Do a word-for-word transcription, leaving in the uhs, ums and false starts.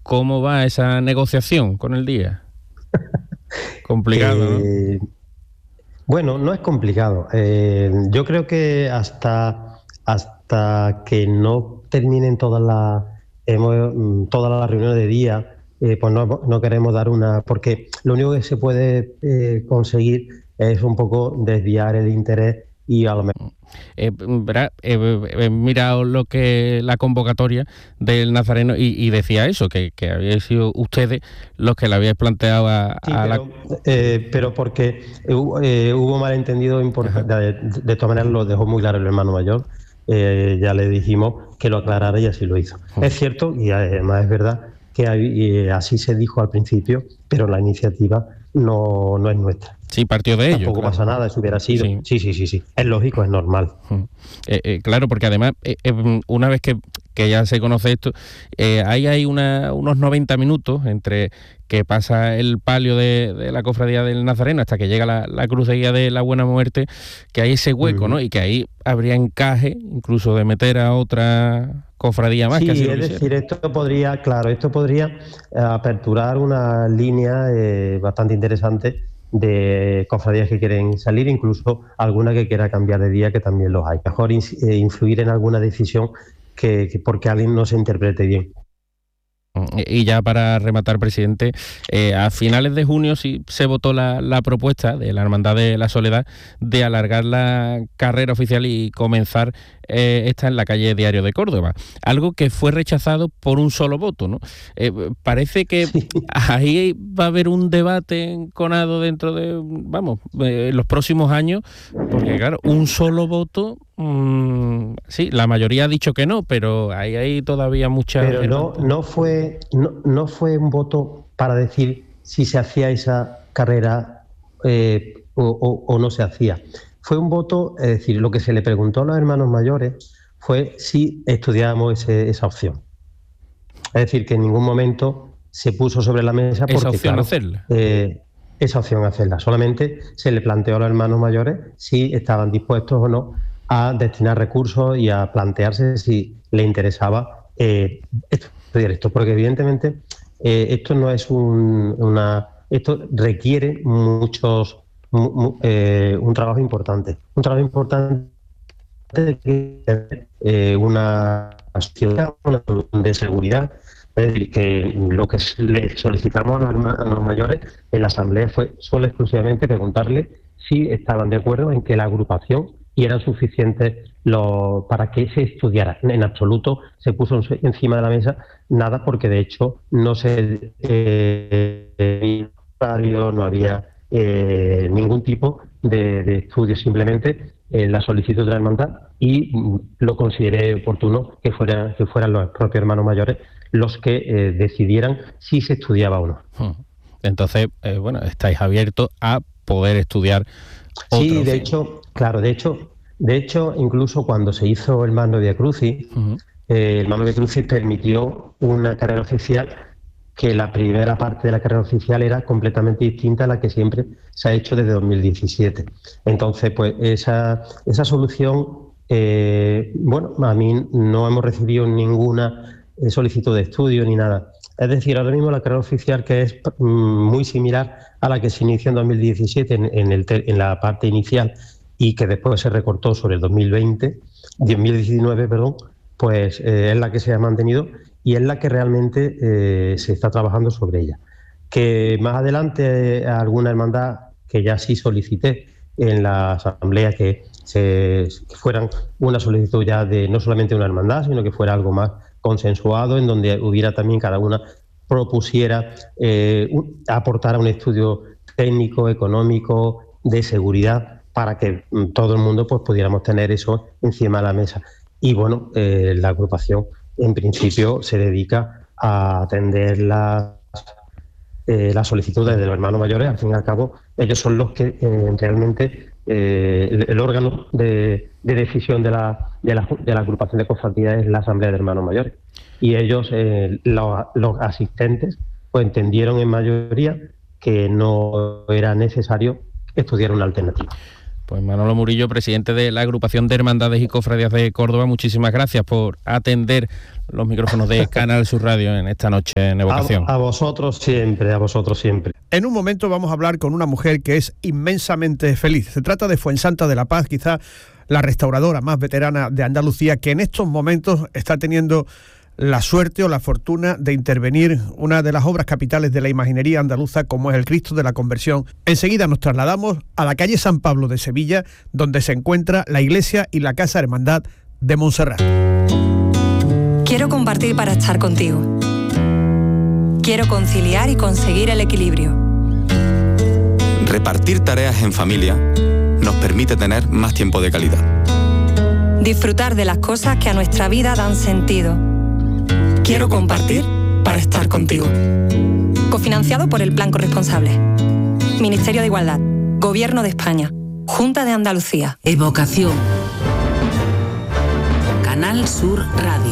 ¿cómo va esa negociación con el día? Complicado, Eh, ¿no? bueno, no es complicado. Eh, yo creo que hasta, hasta que no terminen todas las hemos, mm, todas las reuniones de día, eh, pues no, no queremos dar una... Porque lo único que se puede eh, conseguir es un poco desviar el interés y a lo mejor... Eh, verá, eh, he mirado lo que la convocatoria del Nazareno y, y decía eso, que, que habían sido ustedes los que le habíais planteado a, Sí, a la... pero, eh, pero porque eh, hubo, eh, hubo malentendido importante. De, de todas maneras, lo dejó muy claro el hermano mayor. Eh, ya le dijimos que lo aclarara y así lo hizo. Uh-huh. Es cierto, y además es verdad, que hay, eh, así se dijo al principio, pero la iniciativa no, no es nuestra. Sí, partió de ello. Tampoco Claro. pasa nada, si hubiera sido. Sí, sí, sí, sí, sí. Es lógico, es normal. Uh-huh. Eh, eh, claro, porque además, eh, eh, una vez que, que ya se conoce esto, eh, ahí hay una, unos noventa minutos entre que pasa el palio de, de la cofradía del Nazareno hasta que llega la, la cruz de guía de la Buena Muerte, que hay ese hueco, uh-huh. ¿no? Y que ahí habría encaje incluso de meter a otra cofradía más. Sí, que así es decir, esto podría, claro, esto podría eh, aperturar una línea eh, bastante interesante de cofradías que quieren salir, incluso alguna que quiera cambiar de día, que también los hay. Mejor in, eh, influir en alguna decisión que, que porque alguien no se interprete bien. Y ya para rematar, presidente, eh, a finales de junio sí se votó la, la propuesta de la Hermandad de la Soledad de alargar la carrera oficial y comenzar eh, esta en la calle Diario de Córdoba, algo que fue rechazado por un solo voto, ¿no? Eh, parece que sí. Ahí va a haber un debate enconado dentro de, vamos, eh, los próximos años, porque claro, un solo voto... Mm, sí, la mayoría ha dicho que no, pero ahí hay todavía mucha... Pero no, no, fue, no, no fue un voto para decir si se hacía esa carrera eh, o, o, o no se hacía. Fue un voto, es decir, lo que se le preguntó a los hermanos mayores fue si estudiábamos ese, esa opción. Es decir, que en ningún momento se puso sobre la mesa porque, esa opción claro, hacerla. Eh, esa opción hacerla. Solamente se le planteó a los hermanos mayores si estaban dispuestos o no a destinar recursos y a plantearse si le interesaba eh, estudiar esto, porque evidentemente eh, esto no es un, una... Esto requiere muchos... Mu, eh, un trabajo importante. Un trabajo importante de que eh, una ciudad, una solución de seguridad. Es decir, que lo que le solicitamos a los, a los mayores en la asamblea fue solo exclusivamente preguntarle si estaban de acuerdo en que la agrupación y eran suficientes los, para que se estudiara. En absoluto se puso encima de la mesa nada, porque de hecho no se eh, no había eh, ningún tipo de, de estudio, simplemente eh, la solicitud de la hermandad, y mm, lo consideré oportuno que, fuera, que fueran los propios hermanos mayores los que eh, decidieran si se estudiaba o no. Entonces, eh, bueno, estáis abiertos a poder estudiar. Sí, de hecho, claro, de hecho, de hecho, incluso cuando se hizo el Magno Via Crucis, uh-huh. eh, el Magno Via Crucis permitió una carrera oficial que la primera parte de la carrera oficial era completamente distinta a la que siempre se ha hecho desde dos mil diecisiete. Entonces, pues esa, esa solución, eh, bueno, a mí no hemos recibido ninguna solicitud de estudio ni nada. Es decir, ahora mismo la carrera oficial, que es mm, muy similar a la que se inició en dos mil diecisiete en, en, el, en la parte inicial y que después se recortó sobre el dos mil veinte, dos mil diecinueve, perdón, pues eh, es la que se ha mantenido y es la que realmente eh, se está trabajando sobre ella. Que más adelante eh, alguna hermandad, que ya sí solicité en la asamblea, que, se, que fueran una solicitud ya de no solamente una hermandad, sino que fuera algo más consensuado, en donde hubiera también cada una propusiera eh, un, aportar a un estudio técnico, económico, de seguridad, para que mm, todo el mundo pues pudiéramos tener eso encima de la mesa. Y bueno, eh, la agrupación en principio se dedica a atender las, eh, las solicitudes de los hermanos mayores. Al fin y al cabo, ellos son los que eh, realmente eh, el, el órgano de, de decisión de la, de, la, de la agrupación de cofradías es la asamblea de hermanos mayores. Y ellos, eh, los, los asistentes, pues entendieron en mayoría que no era necesario estudiar una alternativa. Pues Manolo Murillo, presidente de la Agrupación de Hermandades y Cofradías de Córdoba, muchísimas gracias por atender los micrófonos de Canal Sur Radio en esta noche en Evocación. A, a vosotros siempre, a vosotros siempre. En un momento vamos a hablar con una mujer que es inmensamente feliz. Se trata de Fuensanta de la Paz, quizá la restauradora más veterana de Andalucía, que en estos momentos está teniendo la suerte o la fortuna de intervenir una de las obras capitales de la imaginería andaluza, como es el Cristo de la Conversión. Enseguida nos trasladamos a la calle San Pablo de Sevilla, donde se encuentra la iglesia y la Casa Hermandad de Montserrat. Quiero compartir para estar contigo. Quiero conciliar y conseguir el equilibrio. Repartir tareas en familia nos permite tener más tiempo de calidad. Disfrutar de las cosas que a nuestra vida dan sentido. Quiero compartir para estar contigo. Cofinanciado por el Plan Corresponsable. Ministerio de Igualdad. Gobierno de España. Junta de Andalucía. Evocación. Canal Sur Radio.